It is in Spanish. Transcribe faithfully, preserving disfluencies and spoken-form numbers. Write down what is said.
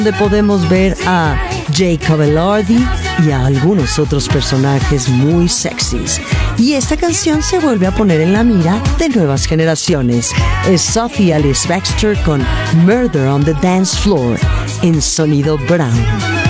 donde podemos ver a Jacob Elordi y a algunos otros personajes muy sexys. Y esta canción se vuelve a poner en la mira de nuevas generaciones. Es Sophie Alice Baxter con Murder on the Dance Floor en Sonido Brown.